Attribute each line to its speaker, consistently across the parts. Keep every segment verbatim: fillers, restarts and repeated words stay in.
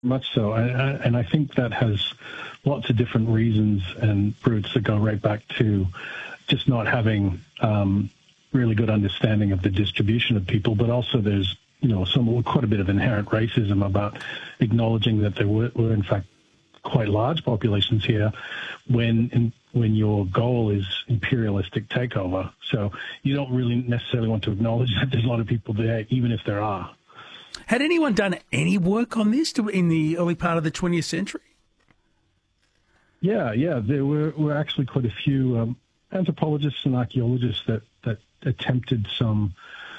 Speaker 1: Much so, and, and I think that has lots of different reasons and roots that go right back to just not having um, really good understanding of the distribution of people, but also there's, you know, some quite a bit of inherent racism about acknowledging that there were, were in fact quite large populations here when in, when your goal is imperialistic takeover. So you don't really necessarily want to acknowledge that there's a lot of people there, even if there are.
Speaker 2: Had anyone done any work on this to, in the early part of the twentieth century?
Speaker 1: Yeah, yeah. There were, were actually quite a few um, anthropologists and archaeologists that, that attempted some,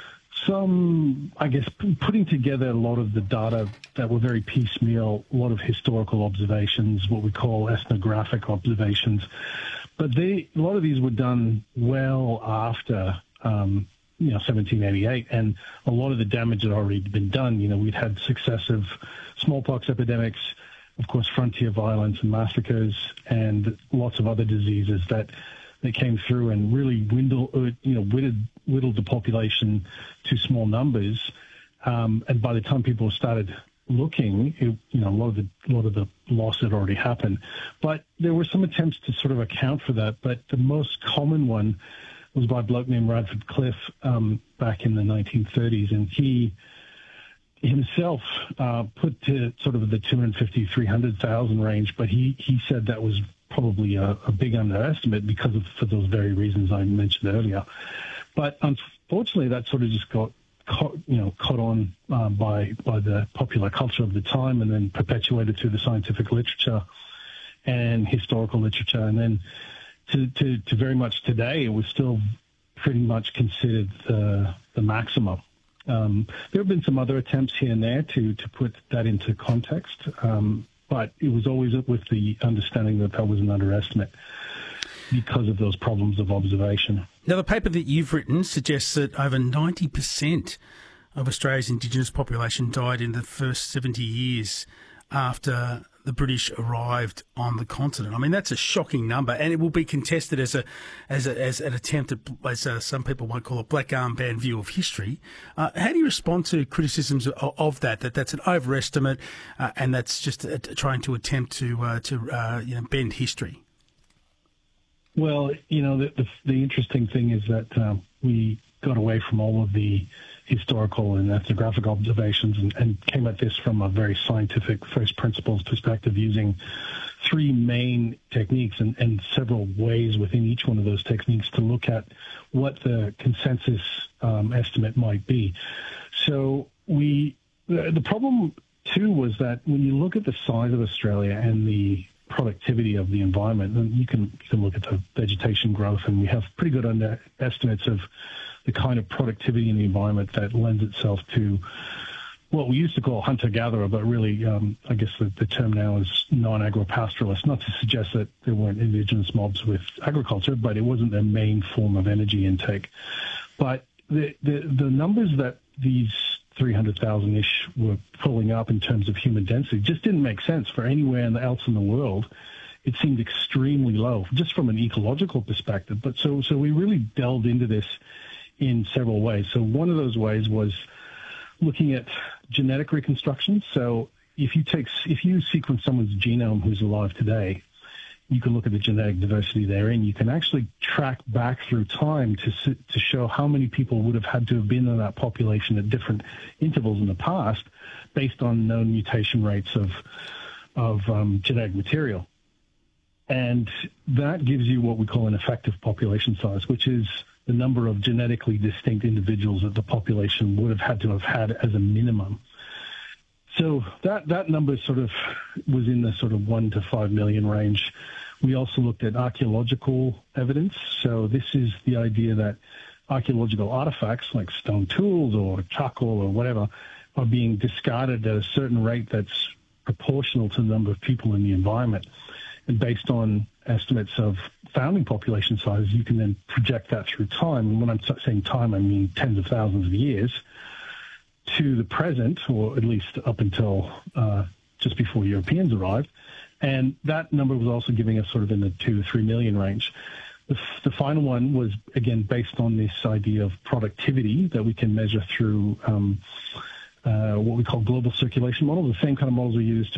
Speaker 1: some, I guess, putting together a lot of the data that were very piecemeal, a lot of historical observations, what we call ethnographic observations. But they, a lot of these were done well after um, you know, seventeen eighty-eight, and a lot of the damage had already been done. You know, we'd had successive smallpox epidemics, of course, frontier violence and massacres, and lots of other diseases that that came through and really dwindled, you know, whittled, whittled the population to small numbers. Um, and by the time people started looking, it, you know, a lot of the a lot of the loss had already happened. But there were some attempts to sort of account for that. But the most common one was by a bloke named Radford Cliff um, back in the nineteen thirties, and he himself uh, put to sort of the two hundred fifty, three hundred thousand range, but he, he said that was probably a, a big underestimate because of for those very reasons I mentioned earlier. But unfortunately, that sort of just got caught, you know, caught on uh, by by the popular culture of the time, and then perpetuated through the scientific literature and historical literature, and then To, to, to very much today, it was still pretty much considered the, the maximum. Um, there have been some other attempts here and there to, to put that into context, um, but it was always with the understanding that that was an underestimate because of those problems of observation.
Speaker 2: Now, the paper that you've written suggests that over ninety percent of Australia's Indigenous population died in the first seventy years after the British arrived on the continent. I mean, that's a shocking number, and it will be contested as a as a, as an attempt at, as uh, some people might call a black armband view of history. Uh, how do you respond to criticisms of, of that? That that's an overestimate, uh, and that's just uh, trying to attempt to uh, to uh, you know bend history.
Speaker 1: Well, you know, the the, the interesting thing is that uh, we got away from all of the historical and ethnographic observations and, and came at this from a very scientific first principles perspective, using three main techniques and, and several ways within each one of those techniques to look at what the consensus um, estimate might be. So we, the, the problem too was that when you look at the size of Australia and the productivity of the environment, and you can, you can look at the vegetation growth, and we have pretty good under estimates of the kind of productivity in the environment that lends itself to what we used to call hunter-gatherer, but really, um, I guess the, the term now is non-agro-pastoralist, not to suggest that there weren't indigenous mobs with agriculture, but it wasn't their main form of energy intake. But the, the, the numbers that these three hundred thousand-ish were pulling up in terms of human density just didn't make sense for anywhere else in the world. It seemed extremely low, just from an ecological perspective. But so, so we really delved into this in several ways. So one of those ways was looking at genetic reconstruction. So if you take, if you sequence someone's genome who's alive today, you can look at the genetic diversity therein. You can actually track back through time to to show how many people would have had to have been in that population at different intervals in the past, based on known mutation rates of of um, genetic material. And that gives you what we call an effective population size, which is the number of genetically distinct individuals that the population would have had to have had as a minimum. So that, that number sort of was in the sort of one to five million range. We also looked at archaeological evidence. So this is the idea that archaeological artifacts like stone tools or charcoal or whatever are being discarded at a certain rate that's proportional to the number of people in the environment. And based on estimates of founding population size, you can then project that through time. And when I'm saying time, I mean tens of thousands of years to the present, or at least up until uh, just before Europeans arrived. And that number was also giving us sort of in the two to three million range. The, the final one was, again, based on this idea of productivity that we can measure through um, uh, what we call global circulation models, the same kind of models we use to